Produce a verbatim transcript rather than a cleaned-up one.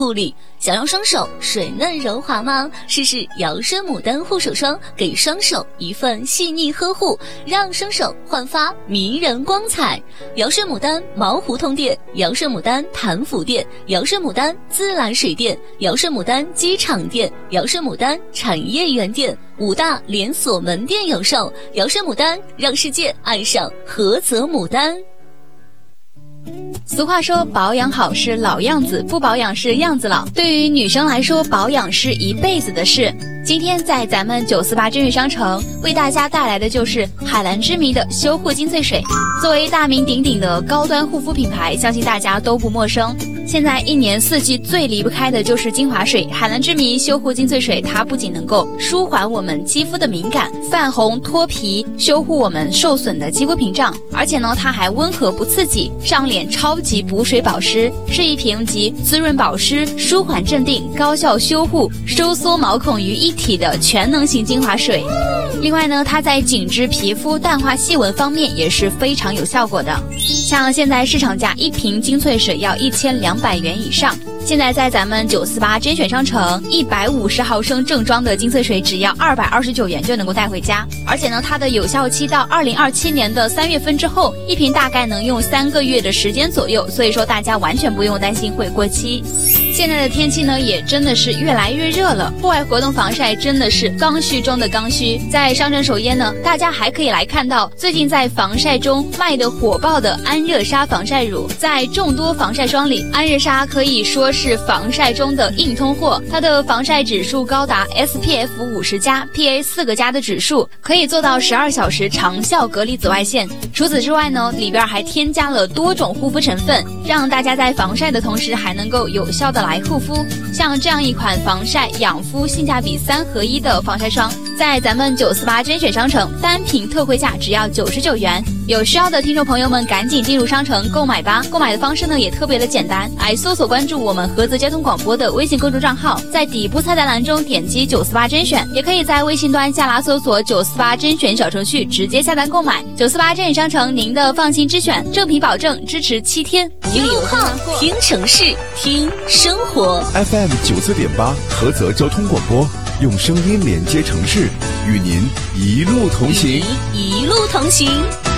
护理。想让双手水嫩柔滑吗？试试瑶生牡丹护手霜，给双手一份细腻呵护，让双手焕发迷人光彩。瑶生牡丹毛胡同店、瑶生牡丹潭府店、瑶生牡丹自来水店、瑶生牡丹机场店、瑶生牡丹产业园店五大连锁门店有售。瑶生牡丹，让世界爱上菏泽牡丹。 俗话说，保养好是老样子，不保养是样子老。对于女生来说，保养是一辈子的事。今天在咱们九四八真源商城为大家带来的就是海蓝之谜的修护精粹水。作为大名鼎鼎的高端护肤品牌，相信大家都不陌生。现在一年四季最离不开的就是精华水。海蓝之谜修护精粹水，它不仅能够舒缓我们肌肤的敏感、泛红、脱皮，修护我们受损的肌肤屏障，而且呢，它还温和不刺激，上脸超级补水保湿，是一瓶集滋润保湿、舒缓镇定、高效修护、收缩毛孔于一体的全能型精华水。另外呢，它在紧致皮肤、淡化细纹方面也是非常有效果的。像现在市场价一瓶精粹水要一千两百元以上，现在在咱们九四八甄选商城，一百五十毫升正装的精粹水只要二百二十九元就能够带回家。而且呢，它的有效期到二零二七年的三月份之后，一瓶大概能用三个月的时间左右，所以说大家完全不用担心会过期。现在的天气呢，也真的是越来越热了，户外活动防晒真的是刚需中的刚需。在商城首页呢，大家还可以来看到最近在防晒中卖的火爆的安热莎防晒乳。在众多防晒霜里，安热莎可以说是防晒中的硬通货，它的防晒指数高达 S P F 五十加 P A 四个加的指数，可以做到十二小时长效隔离紫外线。除此之外呢，里边还添加了多种护肤成分，让大家在防晒的同时还能够有效的来护肤。像这样一款防晒养肤性价比三合一的防晒霜，在咱们九四八甄选商城单瓶特惠价只要九十九元。有需要的听众朋友们赶紧进入商城购买吧。购买的方式呢也特别的简单，来搜索关注我们菏泽交通广播的微信公众账号，在底部菜单栏中点击九四八甄选，也可以在微信端下拉搜索九四八甄选小程序直接下单购买。九四八甄选商城，您的放心之选，正品保证，支持七天。 听路况，听城市，听生活。 F M 九四点八菏泽交通广播，用声音连接城市，与您一路同行， 一路同行。